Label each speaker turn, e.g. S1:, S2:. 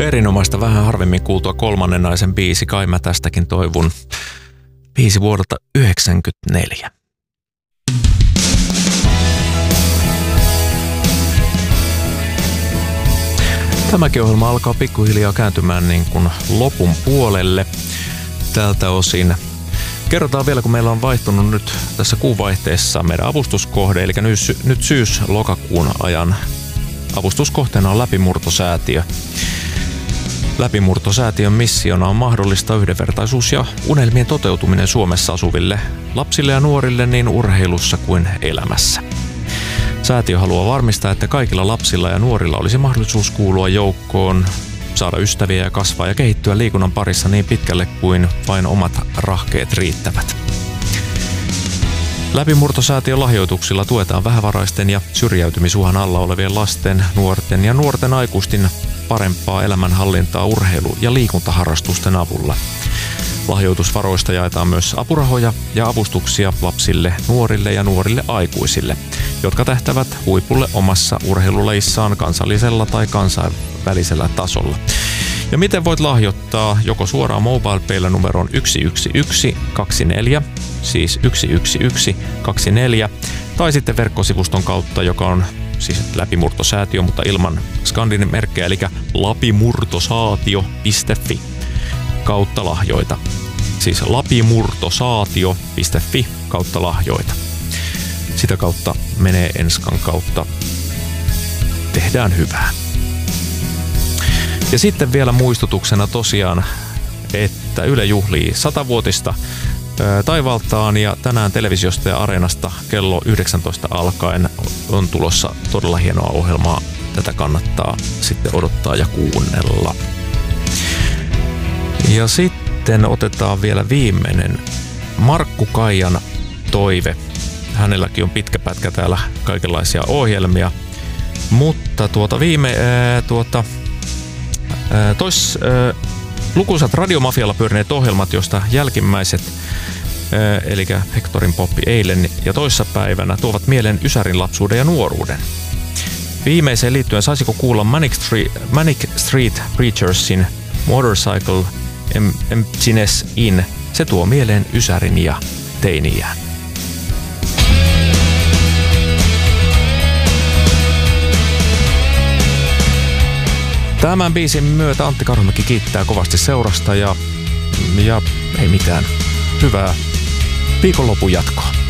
S1: Erinomaista, vähän harvemmin kuultua kolmannen naisen biisi. Kai mä tästäkin toivon. Biisi vuodelta 1994. Tämäkin ohjelma alkaa pikkuhiljaa kääntymään niin kuin lopun puolelle tältä osin. Kerrotaan vielä, kun meillä on vaihtunut nyt tässä kuunvaihteessa meidän avustuskohde, eli nyt syys-lokakuun ajan avustuskohteena on Läpimurtosäätiö. Läpimurtosäätiön missiona on mahdollista yhdenvertaisuus ja unelmien toteutuminen Suomessa asuville lapsille ja nuorille niin urheilussa kuin elämässä. Säätiö haluaa varmistaa, että kaikilla lapsilla ja nuorilla olisi mahdollisuus kuulua joukkoon, saada ystäviä ja kasvaa ja kehittyä liikunnan parissa niin pitkälle kuin vain omat rahkeet riittävät. Läpimurtosäätiön lahjoituksilla tuetaan vähävaraisten ja syrjäytymisuhan alla olevien lasten, nuorten ja nuorten aikuisten parempaa elämänhallintaa urheilu- ja liikuntaharrastusten avulla. Lahjoitusvaroista jaetaan myös apurahoja ja avustuksia lapsille, nuorille ja nuorille aikuisille, jotka tähtävät huipulle omassa urheilulajissaan kansallisella tai kansainvälisellä tasolla. Ja miten voit lahjoittaa? Joko suoraan MobilePaylla numeroon 11124, siis 11124, tai sitten verkkosivuston kautta, joka on siis Läpimurtosäätiö, mutta ilman skandinin merkkejä, eli lapimurtosaatio.fi kautta lahjoita. Siis lapimurtosaatio.fi kautta lahjoita. Sitä kautta menee Enskan kautta. Tehdään hyvää. Ja sitten vielä muistutuksena tosiaan, että Yle juhlii 100-vuotista taivaltaan ja tänään televisiosta ja Areenasta kello 19 alkaen on tulossa todella hienoa ohjelmaa. Tätä kannattaa sitten odottaa ja kuunnella. Ja sitten otetaan vielä viimeinen Markku Kaijan toive. Hänelläkin on pitkä pätkä täällä kaikenlaisia ohjelmia, mutta lukuisat Radiomafialla pyörineet ohjelmat, joista jälkimmäiset, eli Hectorin poppi eilen ja toissapäivänä, tuovat mieleen Ysärin lapsuuden ja nuoruuden. Viimeiseen liittyen saisiko kuulla Manic Street Preachersin Motorcycle Emptiness In? Se tuo mieleen Ysärin ja teiniään. Tämän biisin myötä Antti Karhumäki kiittää kovasti seurasta ja ei mitään. Hyvää viikonlopun jatkoa.